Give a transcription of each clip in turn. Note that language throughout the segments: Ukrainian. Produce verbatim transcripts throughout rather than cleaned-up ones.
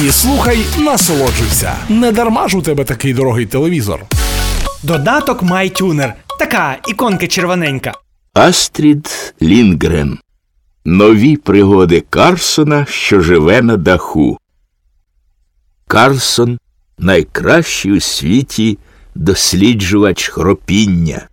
І слухай, насолоджуйся. Не дарма ж у тебе такий дорогий телевізор. Додаток MyTuner. Така іконка червоненька. Астрід Лінгрен. Нові пригоди Карлсона, що живе на даху. Карлсон – найкращий у світі досліджувач хропіння.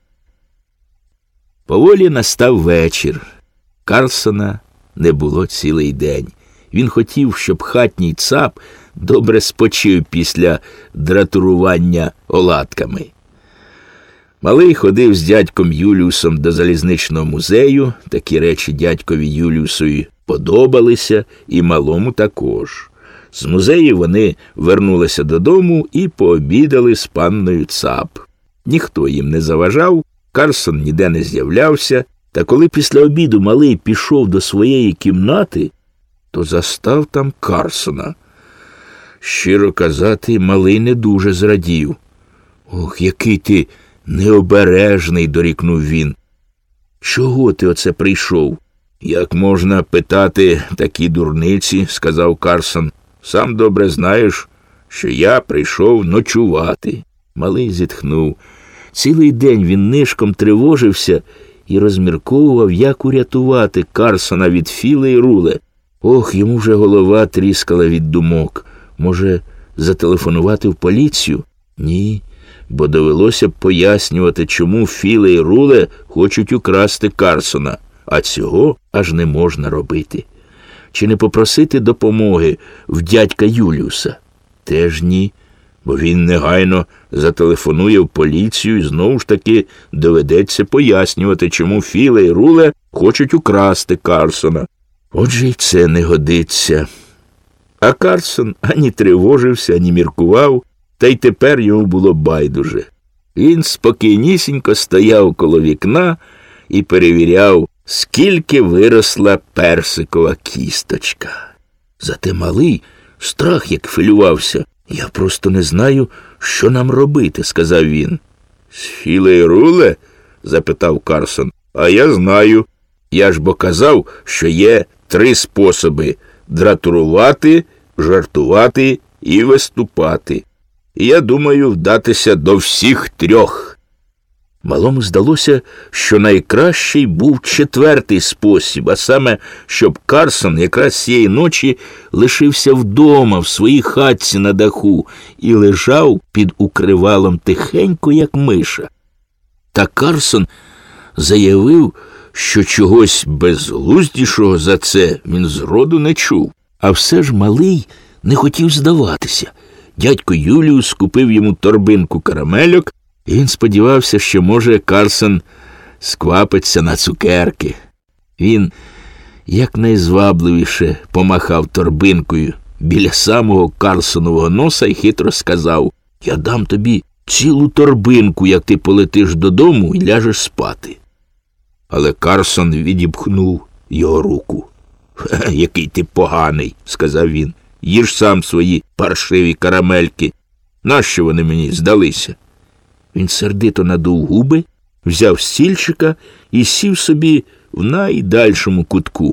Поволі настав вечір. Карлсона не було цілий день. Він хотів, щоб хатній цап добре спочив після дратурування оладками. Малий ходив з дядьком Юліусом до залізничного музею. Такі речі дядькові Юліусові подобалися, і малому також. З музею вони вернулися додому і пообідали з панною Цап. Ніхто їм не заважав, Карлсон ніде не з'являвся, та коли після обіду малий пішов до своєї кімнати, то застав там Карлсона. Щиро казати, малий не дуже зрадів. «Ох, який ти необережний!» – дорікнув він. «Чого ти оце прийшов?» «Як можна питати такі дурниці?» – сказав Карлсон. «Сам добре знаєш, що я прийшов ночувати». Малий зітхнув. Цілий день він нишком тривожився і розмірковував, як урятувати Карлсона від Філа і Руле. Ох, йому вже голова тріскала від думок. Може, зателефонувати в поліцію? Ні, бо довелося б пояснювати, чому Філа і Руле хочуть украсти Карлсона, а цього аж не можна робити. Чи не попросити допомоги в дядька Юліуса? Теж ні, бо він негайно зателефонує в поліцію і знову ж таки доведеться пояснювати, чому Філа і Руле хочуть украсти Карлсона. Отже, й це не годиться. А Карлсон ані тривожився, ані міркував, та й тепер йому було байдуже. Він спокійнісінько стояв коло вікна і перевіряв, скільки виросла персикова кісточка. Зате малий страх як хвилювався. «Я просто не знаю, що нам робити», – сказав він. «З Філа і Руле?» – запитав Карлсон. «А я знаю. Я ж бо казав, що є три способи – дратурувати, жартувати і виступати. І я думаю вдатися до всіх трьох». Малому здалося, що найкращий був четвертий спосіб, а саме, щоб Карлсон якраз цієї ночі лишився вдома в своїй хатці на даху і лежав під укривалом тихенько, як миша. Та Карлсон заявив, що чогось безглуздішого за це він зроду не чув. А все ж малий не хотів здаватися. Дядько Юліус купив йому торбинку карамельок, і він сподівався, що, може, Карлсон сквапиться на цукерки. Він якнайзвабливіше помахав торбинкою біля самого Карлсонового носа і хитро сказав: «Я дам тобі цілу торбинку, як ти полетиш додому і ляжеш спати». Але Карлсон відіпхнув його руку. «Який ти поганий», – сказав він. «Їж сам свої паршиві карамельки. Нащо вони мені здалися?» Він сердито надув губи, взяв стільчика і сів собі в найдальшому кутку.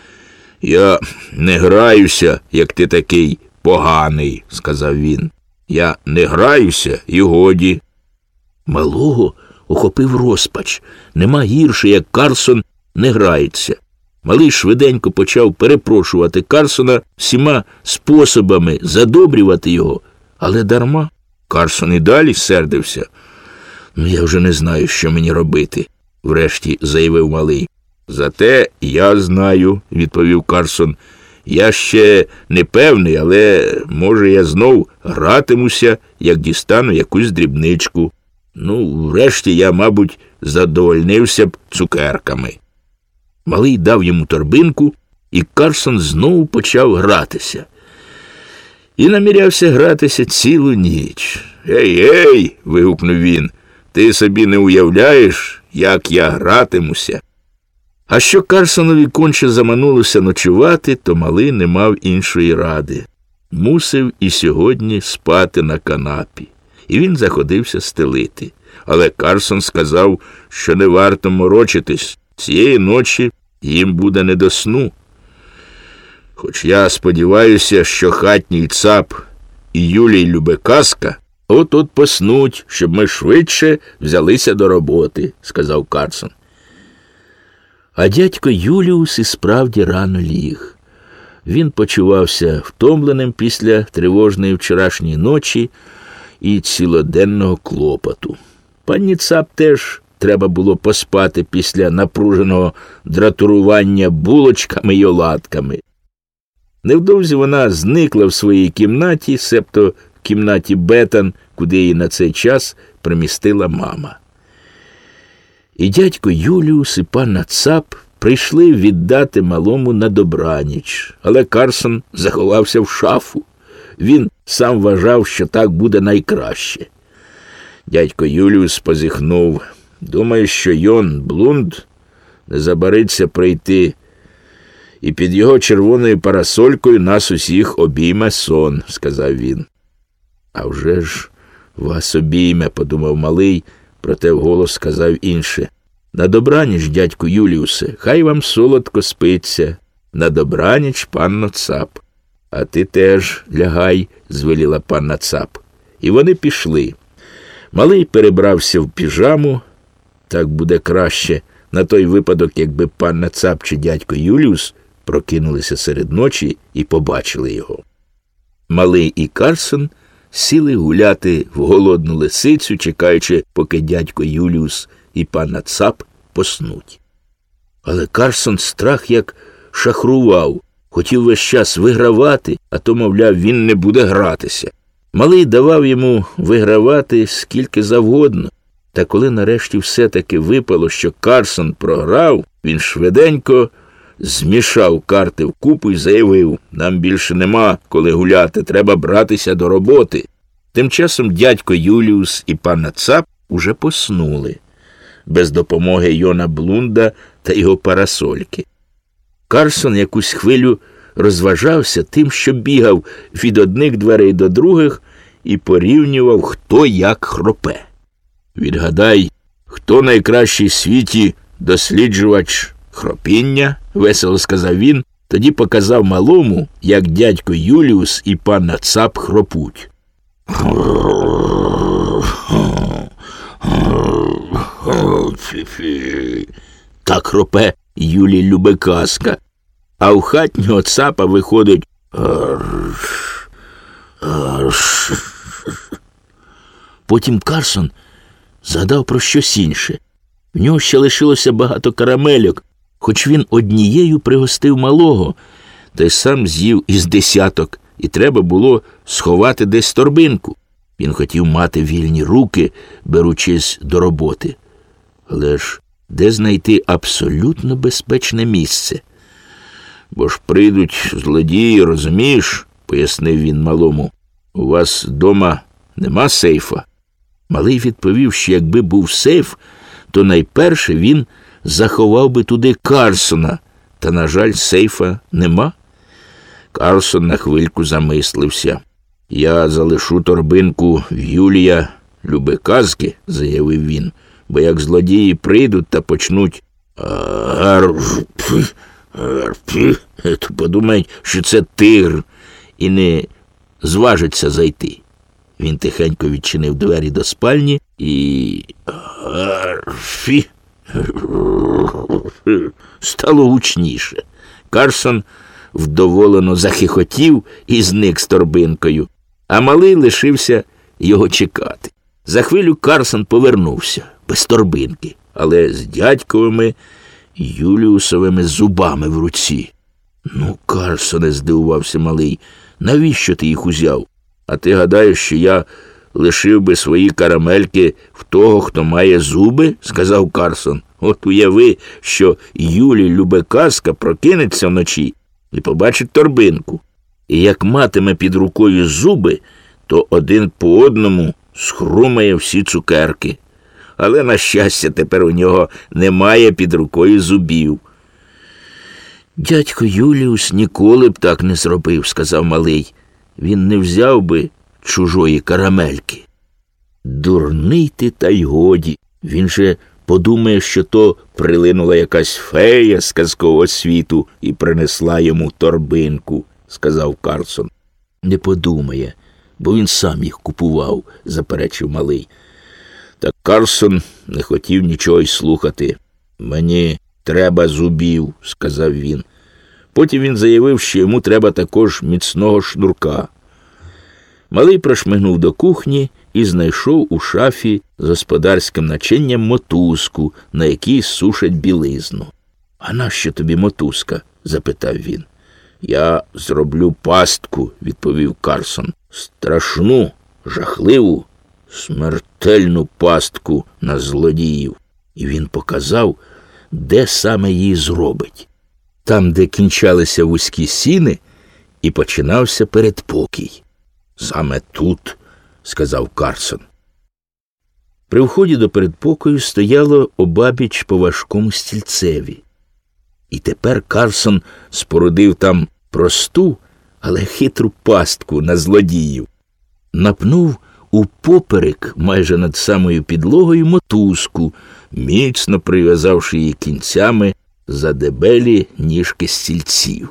«Я не граюся, як ти такий поганий», – сказав він. «Я не граюся і годі». Малого охопив розпач. Нема гірше, як Карлсон не грається. Малий швиденько почав перепрошувати Карлсона всіма способами задобрювати його, але дарма. Карлсон і далі сердився. «Ну, я вже не знаю, що мені робити», – врешті заявив малий. «Зате я знаю», – відповів Карлсон. «Я ще не певний, але, може, я знов гратимуся, як дістану якусь дрібничку. Ну, врешті я, мабуть, задовольнився б цукерками». Малий дав йому торбинку, і Карлсон знову почав гратися. І намірявся гратися цілу ніч. «Ей, ей!» – вигукнув він. «Ти собі не уявляєш, як я гратимуся?» А що Карлсонові конче заманулося ночувати, то малий не мав іншої ради. Мусив і сьогодні спати на канапі. І він заходився стелити. Але Карлсон сказав, що не варто морочитись. Цієї ночі їм буде не до сну. Хоч я сподіваюся, що хатній цап і Юлій Любеказка от-от поснуть, щоб ми швидше взялися до роботи, сказав Карсон. А дядько Юліус і справді рано ліг. Він почувався втомленим після тривожної вчорашньої ночі і цілоденного клопоту. Пані Цап теж треба було поспати після напруженого дратурування булочками й оладками. Невдовзі вона зникла в своїй кімнаті, себто в кімнаті Бетан, куди її на цей час примістила мама. І дядько Юліус і панна Цап прийшли віддати малому на добраніч, але Карсон заховався в шафу. Він сам вважав, що так буде найкраще. Дядько Юліус позіхнув. Думаю, що Йон Блунд не забариться прийти, і під його червоною парасолькою нас усіх обійме сон, сказав він. А вже ж вас обійме, подумав малий, проте вголос сказав інше. На добраніч, дядьку Юліусе, хай вам солодко спиться. На добраніч, панно Цап. А ти теж лягай, звеліла панна Цап. І вони пішли. Малий перебрався в піжаму, так буде краще, на той випадок, якби панна Цап чи дядько Юліус прокинулися серед ночі і побачили його. Малий і Карсон сіли гуляти в голодну лисицю, чекаючи, поки дядько Юліус і панна Цап поснуть. Але Карсон страх як шахрував, хотів весь час вигравати, а то, мовляв, він не буде гратися. Малий давав йому вигравати скільки завгодно, та коли нарешті все-таки випало, що Карсон програв, він швиденько змішав карти вкупу і заявив, нам більше нема коли гуляти, треба братися до роботи. Тим часом дядько Юліус і панна Цап уже поснули, без допомоги Йона Блунда та його парасольки. Карсон якусь хвилю розважався тим, що бігав від одних дверей до других і порівнював, хто як хропе. Відгадай, хто найкращий в світі досліджувач хропіння, весело сказав він, тоді показав малому, як дядько Юліус і панна Цап хропуть. Так хропе Юлій Любеказка, а у хатнього Цапа виходить Потім Карсон згадав про щось інше. В нього ще лишилося багато карамельок, хоч він однією пригостив малого, та й сам з'їв із десяток, і треба було сховати десь торбинку. Він хотів мати вільні руки, беручись до роботи. Але ж де знайти абсолютно безпечне місце? Бо ж прийдуть злодії, розумієш, пояснив він малому. У вас дома нема сейфа? Малий відповів, що якби був сейф, то найперше він заховав би туди Карсона, та, на жаль, сейфа нема. Карсон на хвильку замислився. Я залишу торбинку в Юлія Любеказки, заявив він, бо як злодії прийдуть та почнуть то подумають, що це тигр, і не зважиться зайти. Він тихенько відчинив двері до спальні і стало гучніше. Карсон вдоволено захихотів і зник з торбинкою, а малий лишився його чекати. За хвилю Карсон повернувся, без торбинки, але з дядьковими Юліусовими зубами в руці. Ну, Карсоне, здивувався малий, навіщо ти їх узяв? А ти гадаєш, що я лишив би свої карамельки в того, хто має зуби? Сказав Карсон. От уяви, що Юлій Любеказка прокинеться вночі і побачить торбинку. І як матиме під рукою зуби, то один по одному схрумає всі цукерки. Але, на щастя, тепер у нього немає під рукою зубів. Дядько Юліус ніколи б так не зробив, сказав малий. Він не взяв би чужої карамельки. Дурний ти, та й годі. Він же подумає, що то прилинула якась фея з казкового світу і принесла йому торбинку, сказав Карлсон. Не подумає, бо він сам їх купував, заперечив малий. Та Карлсон не хотів нічого й слухати. Мені треба зубів, сказав він. Потім він заявив, що йому треба також міцного шнурка. Малий прошмигнув до кухні і знайшов у шафі з господарським начинням мотузку, на якій сушать білизну. «А нащо тобі мотузка?» – запитав він. «Я зроблю пастку», – відповів Карлсон. «Страшну, жахливу, смертельну пастку на злодіїв». І він показав, де саме її зробить. Там, де кінчалися вузькі сіни, і починався передпокій. «Саме тут», – сказав Карлсон. При вході до передпокою стояло обабіч по важкому стільцеві. І тепер Карлсон спорудив там просту, але хитру пастку на злодіїв. Напнув упоперек майже над самою підлогою мотузку, міцно прив'язавши її кінцями за дебелі ніжки стільців.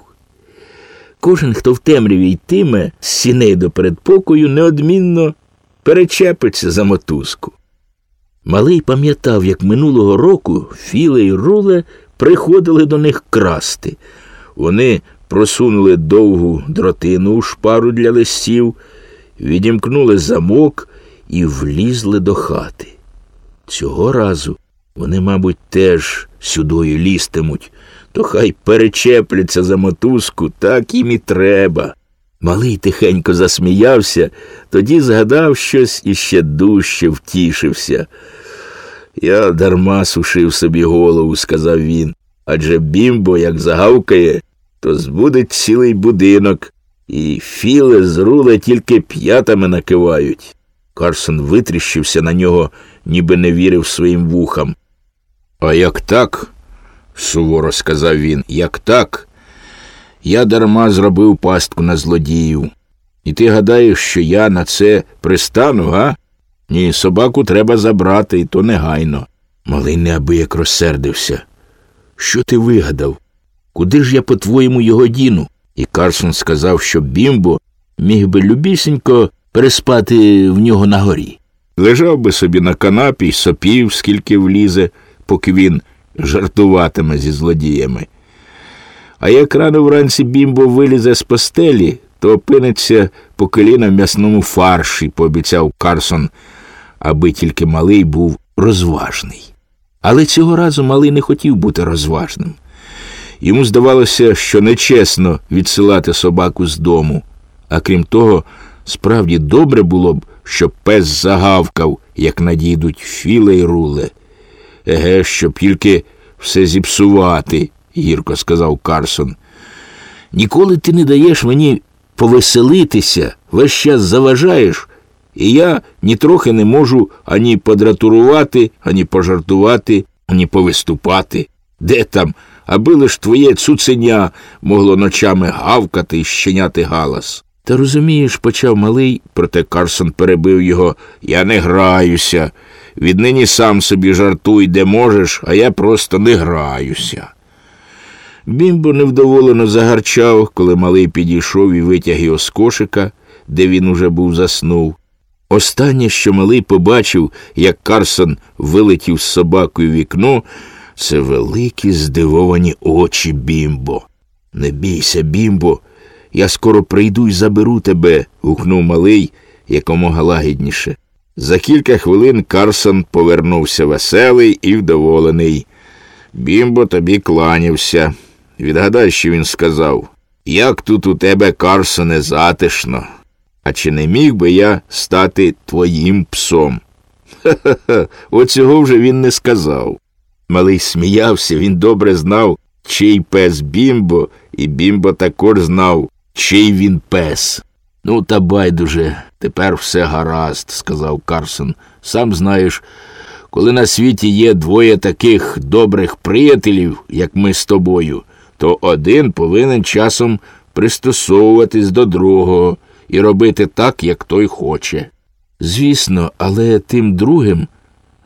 Кожен, хто в темряві йтиме з сіней до передпокою, неодмінно перечепиться за мотузку. Малий пам'ятав, як минулого року Філе й Руле приходили до них красти. Вони просунули довгу дротину у шпару для листів, відімкнули замок і влізли до хати. Цього разу вони, мабуть, теж сюдою лізтимуть, то хай перечепляться за мотузку, так їм і треба. Малий тихенько засміявся, тоді згадав щось і ще дужче втішився. «Я дарма сушив собі голову», – сказав він, «адже Бімбо, як загавкає, то збудить цілий будинок, і Філе з Руле тільки п'ятами накивають». Карлсон витріщився на нього, ніби не вірив своїм вухам. «А як так?» – суворо сказав він. «Як так? Я дарма зробив пастку на злодіїв. І ти гадаєш, що я на це пристану, га? Ні, собаку треба забрати, і то негайно». Малий неабияк розсердився. «Що ти вигадав? Куди ж я, по-твоєму, його діну?» І Карлсон сказав, що Бімбо міг би любісінько переспати в нього на горі. Лежав би собі на канапі й сопів, скільки влізе, поки він жартуватиме зі злодіями. А як рано вранці Бімбо вилізе з постелі, то опиниться по коліна в м'ясному фарші, пообіцяв Карлсон, аби тільки малий був розважний. Але цього разу малий не хотів бути розважним. Йому здавалося, що нечесно відсилати собаку з дому, а крім того, справді добре було б, щоб пес загавкав, як надійдуть Філе й Руле. «Еге, щоб тільки все зіпсувати», – гірко сказав Карлсон. «Ніколи ти не даєш мені повеселитися, весь час заважаєш, і я нітрохи не можу ані подратурувати, ані пожартувати, ані повиступати. Де там, аби лиш твоє цуценя могло ночами гавкати і щеняти галас». «Та розумієш», – почав малий, проте Карлсон перебив його, «я не граюся. Віднині сам собі жартуй, де можеш, а я просто не граюся». Бімбо невдоволено загарчав, коли малий підійшов і витяг його з кошика, де він уже був заснув. Останнє, що малий побачив, як Карлсон вилетів з собакою в вікно, це великі здивовані очі Бімбо. «Не бійся, Бімбо, я скоро прийду й заберу тебе», – гукнув малий якомога лагідніше. За кілька хвилин Карлсон повернувся веселий і вдоволений. «Бімбо тобі кланявся. Відгадай, що він сказав. Як тут у тебе, Карлсоне, затишно. А чи не міг би я стати твоїм псом?» «Ха-ха-ха, оцього вже він не сказав». Малий сміявся, він добре знав, чий пес Бімбо, і Бімбо також знав, чий він пес. «Ну, та байдуже, тепер все гаразд», – сказав Карлсон. «Сам знаєш, коли на світі є двоє таких добрих приятелів, як ми з тобою, то один повинен часом пристосовуватись до другого і робити так, як той хоче». «Звісно, але тим другим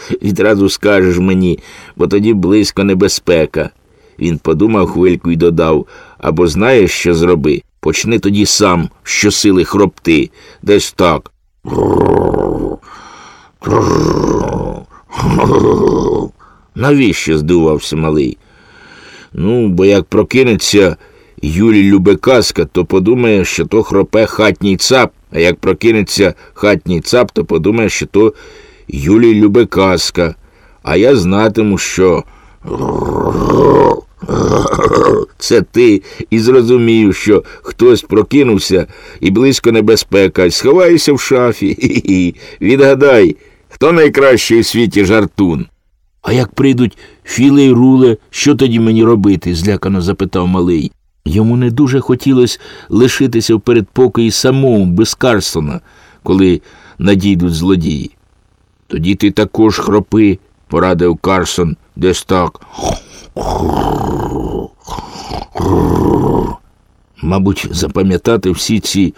Відразу скажеш мені, бо тоді близько небезпека. Він подумав хвильку і додав, або знаєш, що зроби? Почни тоді сам щосили хропти. Десь так. Навіщо? Здивувався малий. Ну, бо як прокинеться Юлі любе казка, то подумає, що то хропе хатній цап, а як прокинеться хатній цап, то подумає, що то Юлі любе казка. А я знатиму, що це ти, і зрозумів, що хтось прокинувся і близько небезпека, і сховайся в шафі. Хі-хі. Відгадай, хто найкращий у світі жартун? А як прийдуть Філе й Руле, що тоді мені робити? Злякано запитав малий. Йому не дуже хотілося лишитися в передпокої самому, без Карсона, коли надійдуть злодії. Тоді ти також хропи, порадив Карсон, десь так. Мабуть, запам'ятати всі ці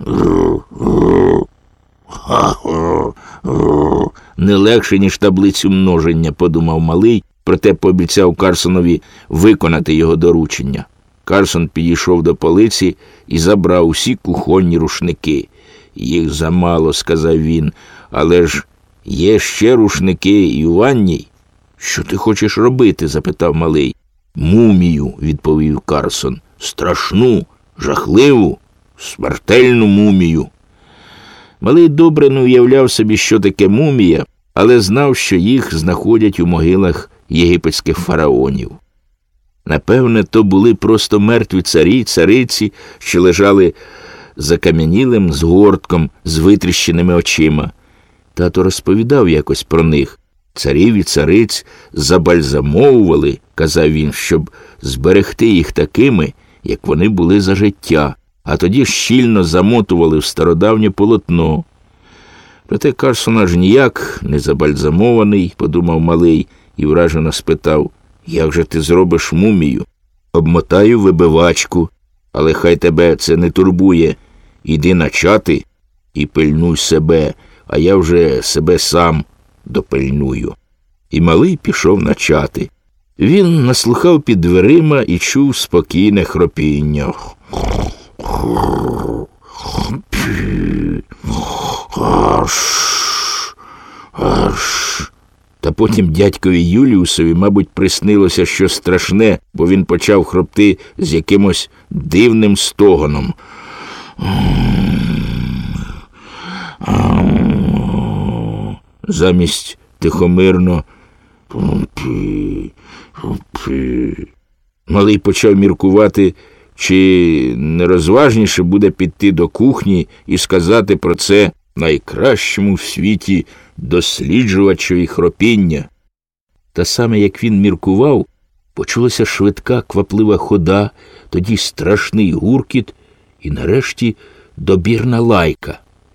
не легше, ніж таблицю множення, подумав малий, проте пообіцяв Карсонові виконати його доручення. Карсон підійшов до полиці і забрав усі кухонні рушники. Їх замало, сказав він, але ж є ще рушники і у ванній. Що ти хочеш робити? Запитав малий. Мумію, відповів Карсон. Страшну, жахливу, смертельну мумію. Малий добре не уявляв собі, що таке мумія, але знав, що їх знаходять у могилах єгипетських фараонів. Напевне, то були просто мертві царі, цариці, що лежали закам'янілим згортком з витріщеними очима. Тато розповідав якось про них. Царів і цариць забальзамовували, казав він, щоб зберегти їх такими, як вони були за життя, а тоді щільно замотували в стародавнє полотно. Проте Карсон аж ніяк не забальзамований, подумав малий і вражено спитав, як же ти зробиш мумію? Обмотаю вибивачку, але хай тебе це не турбує. Іди на чати і пильнуй себе, а я вже себе сам допильную. І малий пішов на чати. Він наслухав під дверима і чув спокійне хропіння. Аж, аж. Та потім дядькові Юліусові, мабуть, приснилося щось страшне, бо він почав хропти з якимось дивним стогоном. Замість тихомирно малий почав міркувати, чи не розважніше буде піти до кухні і сказати про це найкращому в світі досліджувачеві хропіння. Та саме, як він міркував, почулася швидка кваплива хода, тоді страшний гуркіт і нарешті добірна лайка.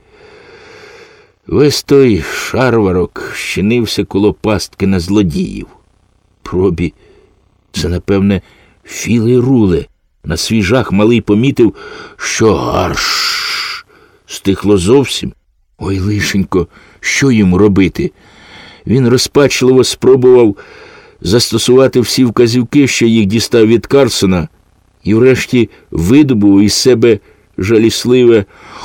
Весь той шарварок щинився коло пастки на злодіїв. Пробі, це, напевне, Філе й Руле. На свій жах малий помітив, що гарш стихло зовсім. Ой, лишенько, що йому робити? Він розпачливо спробував застосувати всі вказівки, що їх дістав від Карсона, і врешті видобув із себе жалісливе,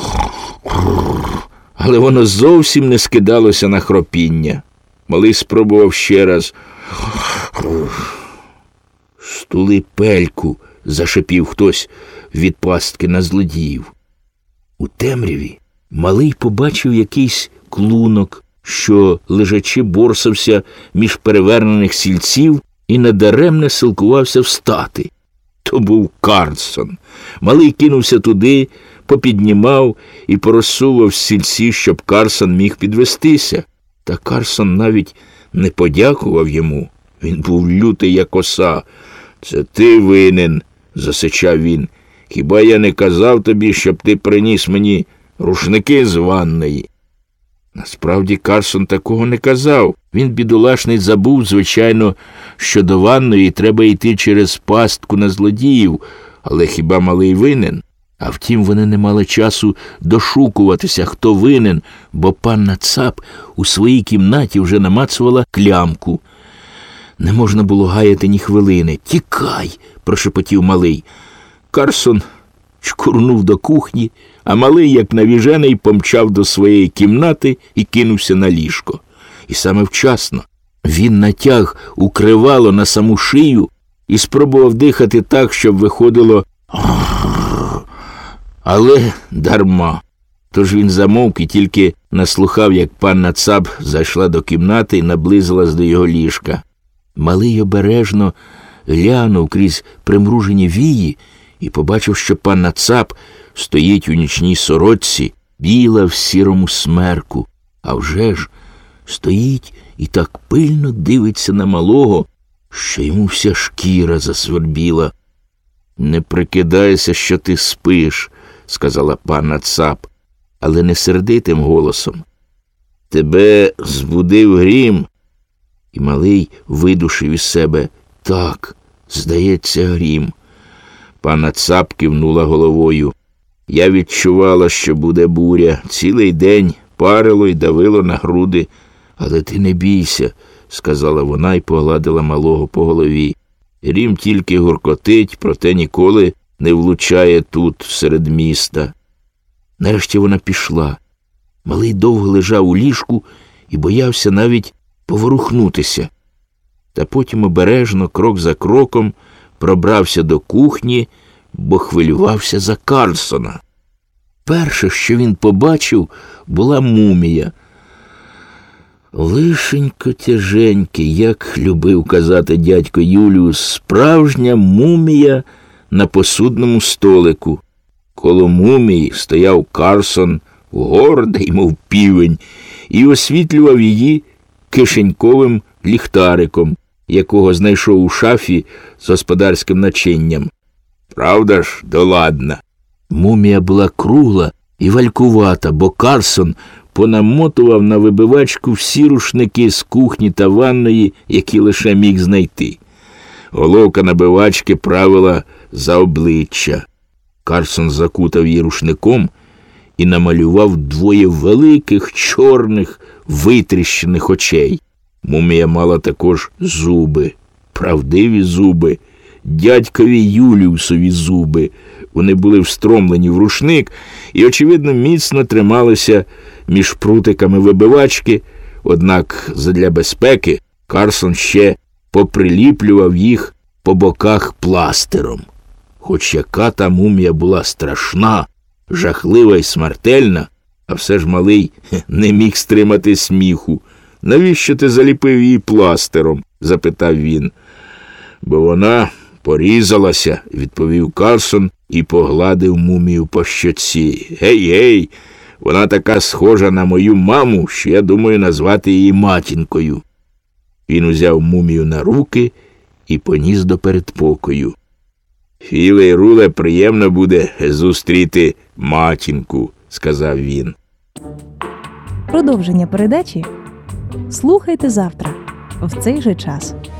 але воно зовсім не скидалося на хропіння. Малий спробував ще раз. «Стули пельку», – зашипів хтось від пастки на злодіїв. У темряві малий побачив якийсь клунок, що, лежачи, борсався між перевернених сільців і надаремне силкувався встати. То був Карсон. Малий кинувся туди, попіднімав і порозсував сільці, щоб Карсон міг підвестися. Та Карсон навіть не подякував йому. Він був лютий, як оса. «Це ти винен», – засичав він. «Хіба я не казав тобі, щоб ти приніс мені рушники з ванної?» Насправді Карсон такого не казав. Він, бідолашний, забув, звичайно, що до ванної треба йти через пастку на злодіїв, але хіба малий винен? А втім, вони не мали часу дошукуватися, хто винен, бо панна Цап у своїй кімнаті вже намацувала клямку. Не можна було гаяти ні хвилини. «Тікай!» – прошепотів малий. Карсон чкурнув до кухні, а малий, як навіжений, помчав до своєї кімнати і кинувся на ліжко. І саме вчасно. Він натяг укривало на саму шию і спробував дихати так, щоб виходило але дарма. Тож він замовк і тільки наслухав, як панна Цап зайшла до кімнати і наблизилась до його ліжка. Малий обережно глянув крізь примружені вії і побачив, що панна Цап стоїть у нічній сорочці, біла в сірому смерку. А вже ж стоїть і так пильно дивиться на малого, що йому вся шкіра засвербіла. «Не прикидайся, що ти спиш», – сказала панна Цап, але не сердитим голосом. «Тебе збудив грім». І малий видушив із себе: «Так, здається, грім». Панна Цап кивнула головою. «Я відчувала, що буде буря. Цілий день парило й давило на груди. Але ти не бійся», – сказала вона й погладила малого по голові. «Грім тільки гуркотить, проте ніколи не влучає тут, серед міста». Нарешті вона пішла. Малий довго лежав у ліжку і боявся навіть поворухнутися. Та потім обережно, крок за кроком, пробрався до кухні, бо хвилювався за Карсона. Перше, що він побачив, була мумія. Лишенько тяженький, як любив казати дядько Юліус, справжня мумія на посудному столику. Коло мумії стояв Карсон, гордий, мов півень, і освітлював її кишеньковим ліхтариком, якого знайшов у шафі з господарським начинням. «Правда ж, доладна?» Мумія була кругла і валькувата, бо Карсон понамотував на вибивачку всі рушники з кухні та ванної, які лише міг знайти. Головка набивачки правила за обличчя. Карсон закутав її рушником і намалював двоє великих, чорних, витріщених очей. Мумія мала також зуби, правдиві зуби, дядькові Юліусові зуби. Вони були встромлені в рушник і, очевидно, міцно трималися між прутиками вибивачки, однак задля безпеки Карсон ще поприліплював їх по боках пластиром. Хоч яка та мумія була страшна, жахлива й смертельна, а все ж малий не міг стримати сміху. «Навіщо ти заліпив її пластиром?» – запитав він. «Бо вона порізалася», – відповів Карсон і погладив мумію по щоці. «Гей-гей, вона така схожа на мою маму, що я думаю назвати її матінкою». Він узяв мумію на руки і поніс до передпокою. «Філе й Руле, приємно буде зустріти матінку», – сказав він. Продовження передачі слухайте завтра в цей же час.